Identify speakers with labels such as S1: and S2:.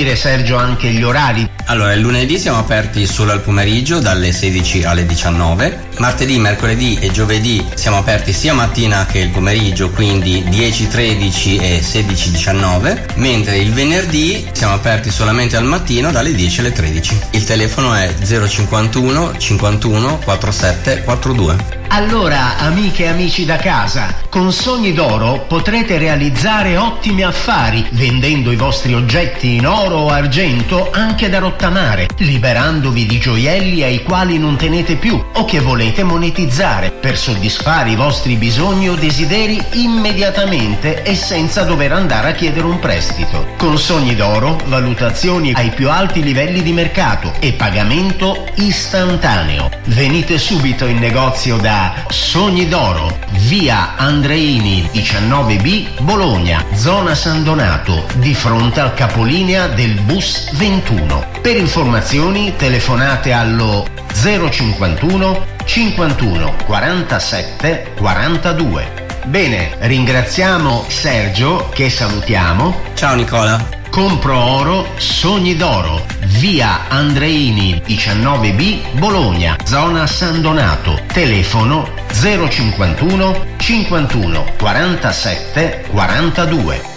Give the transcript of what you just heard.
S1: dire, Sergio, anche gli orari?
S2: Allora, il lunedì siamo aperti solo al pomeriggio dalle 16 alle 19. Martedì, mercoledì e giovedì siamo aperti sia mattina che il pomeriggio, quindi 10-13 e 16-19, mentre il venerdì siamo aperti solamente al mattino dalle 10 alle 13. Il telefono è 051 51 47 42.
S1: Allora, amiche e amici da casa, con Sogni d'Oro potrete realizzare ottimi affari vendendo i vostri oggetti in oro o argento anche da rottamare, liberandovi di gioielli ai quali non tenete più o che volete monetizzare per soddisfare i vostri bisogni o desideri immediatamente e senza dover andare a chiedere un prestito. Con Sogni d'Oro, valutazioni ai più alti livelli di mercato e pagamento istantaneo. Venite subito in negozio da Sogni d'Oro, via Andreini 19B, Bologna, zona San Donato, di fronte al capolinea del bus 21. Per informazioni telefonate allo 051 51 47 42. Bene, ringraziamo Sergio, che salutiamo.
S2: Ciao Nicola.
S1: Compro oro, Sogni d'Oro, via Andreini 19B, Bologna, zona San Donato, telefono 051 51 47 42.